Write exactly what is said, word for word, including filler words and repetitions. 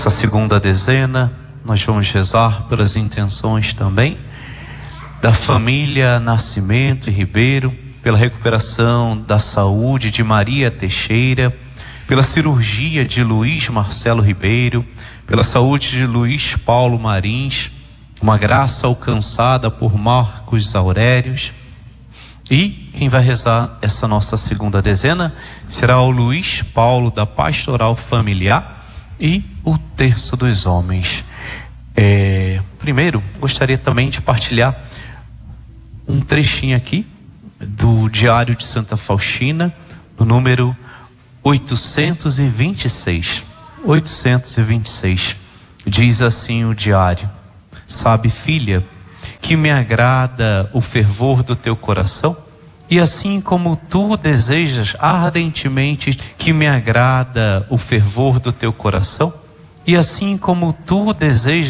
Nessa segunda dezena, nós vamos rezar pelas intenções também da família Nascimento e Ribeiro, pela recuperação da saúde de Maria Teixeira, pela cirurgia de Luiz Marcelo Ribeiro, pela saúde de Luiz Paulo Marins, uma graça alcançada por Marcos Aurélios. E quem vai rezar essa nossa segunda dezena será o Luiz Paulo da Pastoral Familiar e o Terço dos Homens. É, primeiro, gostaria também de partilhar um trechinho aqui do Diário de Santa Faustina, no número oitocentos e vinte e seis. oitocentos e vinte e seis. Diz assim o diário: sabe, filha, que me agrada o fervor do teu coração, e assim como tu desejas ardentemente que me agrada o fervor do teu coração, e assim como tu desejas